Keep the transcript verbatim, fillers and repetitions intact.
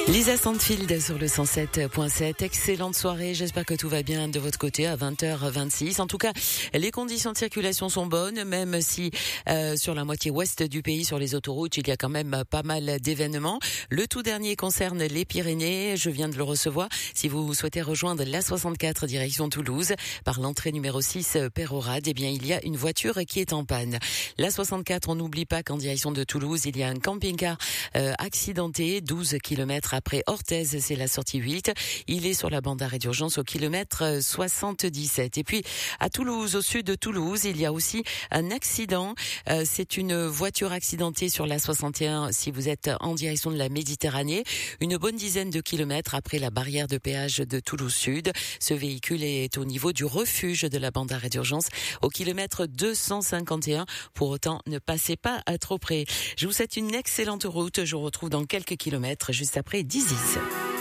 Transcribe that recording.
Lisa Sandfield sur le cent sept point sept. Excellente soirée. J'espère que tout va bien de votre côté à vingt heures vingt-six. En tout cas, les conditions de circulation sont bonnes, même si euh, sur la moitié ouest du pays, sur les autoroutes, il y a quand même pas mal d'événements. Le tout dernier concerne les Pyrénées. Je viens de le recevoir. Si vous souhaitez rejoindre l'A soixante-quatre direction Toulouse par l'entrée numéro six Pérorade, eh bien il y a une voiture qui est en panne. L'A soixante-quatre, on n'oublie pas qu'en direction de Toulouse, il y a un camping-car euh, accidenté, douze kilomètres après Orthez, c'est la sortie huit. Il est sur la bande d'arrêt d'urgence au kilomètre soixante-dix-sept. Et puis, à Toulouse, au sud de Toulouse, il y a aussi un accident. Euh, c'est une voiture accidentée sur la soixante et un si vous êtes en direction de la Méditerranée. Une bonne dizaine de kilomètres après la barrière de péage de Toulouse Sud. Ce véhicule est au niveau du refuge de la bande d'arrêt d'urgence au kilomètre deux cent cinquante et un. Pour autant, ne passez pas à trop près. Je vous souhaite une excellente route. Je vous retrouve dans quelques kilomètres juste après Dizzy.